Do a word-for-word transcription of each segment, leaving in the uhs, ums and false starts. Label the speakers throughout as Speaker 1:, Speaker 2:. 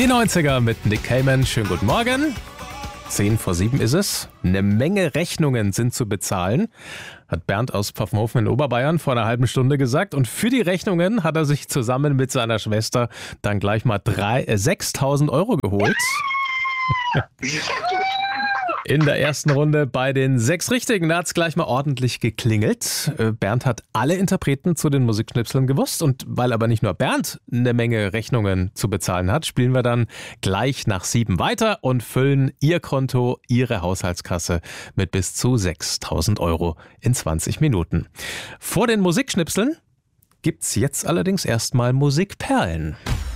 Speaker 1: Die neunziger mit Nick Cayman. Schönen guten Morgen. Zehn vor sieben ist es. Eine Menge Rechnungen sind zu bezahlen, hat Bernd aus Pfaffenhofen in Oberbayern vor einer halben Stunde gesagt. Und für die Rechnungen hat er sich zusammen mit seiner Schwester dann gleich mal drei, äh, sechstausend Euro geholt. In der ersten Runde bei den sechs Richtigen, da hat es gleich mal ordentlich geklingelt. Bernd hat alle Interpreten zu den Musikschnipseln gewusst. Und weil aber nicht nur Bernd eine Menge Rechnungen zu bezahlen hat, spielen wir dann gleich nach sieben weiter und füllen Ihr Konto, Ihre Haushaltskasse mit bis zu sechstausend Euro in zwanzig Minuten. Vor den Musikschnipseln gibt's jetzt allerdings erstmal Musikperlen.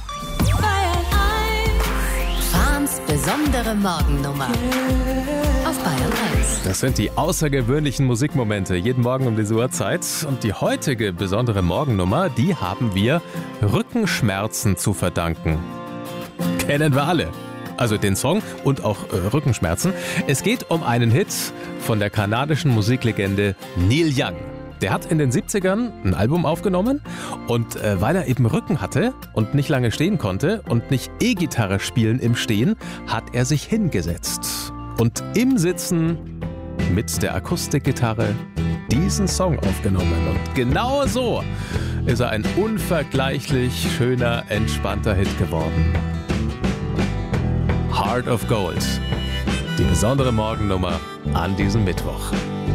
Speaker 2: Besondere Morgennummer auf Bayern eins.
Speaker 1: Das sind die außergewöhnlichen Musikmomente jeden Morgen um diese Uhrzeit. Und die heutige besondere Morgennummer, die haben wir Rückenschmerzen zu verdanken. Kennen wir alle. Also den Song und auch äh, Rückenschmerzen. Es geht um einen Hit von der kanadischen Musiklegende Neil Young. Der hat in den siebzigern ein Album aufgenommen und äh, weil er eben Rücken hatte und nicht lange stehen konnte und nicht E-Gitarre spielen im Stehen, hat er sich hingesetzt und im Sitzen mit der Akustikgitarre diesen Song aufgenommen. Und genau so ist er ein unvergleichlich schöner, entspannter Hit geworden. Heart of Gold. Die besondere Morgennummer an diesem Mittwoch.